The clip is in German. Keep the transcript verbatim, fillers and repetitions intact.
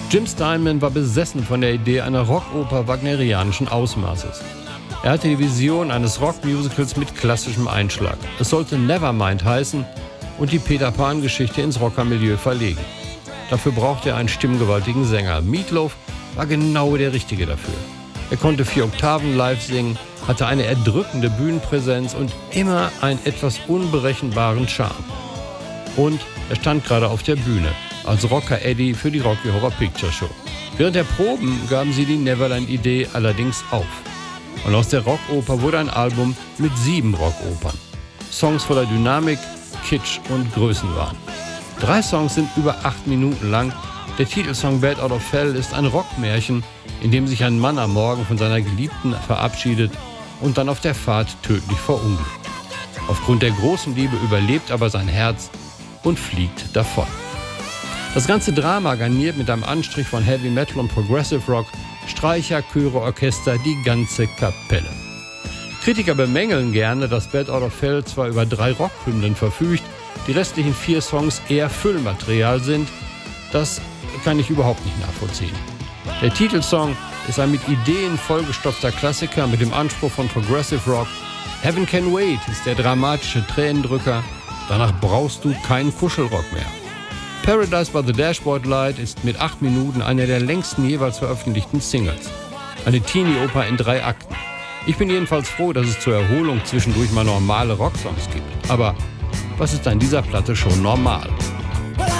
Jim Steinman war besessen von der Idee einer Rockoper wagnerianischen Ausmaßes. Er hatte die Vision eines Rockmusicals mit klassischem Einschlag. Es sollte Nevermind heißen und die Peter Pan-Geschichte ins Rockermilieu verlegen. Dafür brauchte er einen stimmgewaltigen Sänger. Meat Loaf war genau der Richtige dafür. Er konnte vier Oktaven live singen, hatte eine erdrückende Bühnenpräsenz und immer einen etwas unberechenbaren Charme. Und er stand gerade auf der Bühne als Rocker Eddie für die Rocky Horror Picture Show. Während der Proben gaben sie die Neverland-Idee allerdings auf. Und aus der Rockoper wurde ein Album mit sieben Rockopern. Songs voller Dynamik, Kitsch und Größenwahn. Drei Songs sind über acht Minuten lang. Der Titelsong Bad Out of Hell ist ein Rockmärchen, in dem sich ein Mann am Morgen von seiner Geliebten verabschiedet und dann auf der Fahrt tödlich verunglückt. Aufgrund der großen Liebe überlebt aber sein Herz und fliegt davon. Das ganze Drama garniert mit einem Anstrich von Heavy Metal und Progressive Rock, Streicher, Chöre, Orchester, die ganze Kapelle. Kritiker bemängeln gerne, dass Bad Out of Hell zwar über drei Rockhymnen verfügt, die restlichen vier Songs eher Füllmaterial sind. Das kann ich überhaupt nicht nachvollziehen. Der Titelsong ist ein mit Ideen vollgestopfter Klassiker mit dem Anspruch von Progressive Rock. Heaven Can Wait ist der dramatische Tränendrücker. Danach brauchst du keinen Kuschelrock mehr. Paradise by the Dashboard Light ist mit acht Minuten einer der längsten jeweils veröffentlichten Singles. Eine Teenie-Oper in drei Akten. Ich bin jedenfalls froh, dass es zur Erholung zwischendurch mal normale Rocksongs gibt. Aber was ist an dieser Platte schon normal?